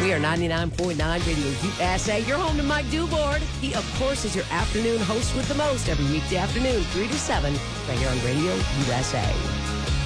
We are 99.9 Radio USA. You're home to Mike Dubord. He, of course, is your afternoon host with the most every weekday afternoon, 3 to 7, right here on Radio USA.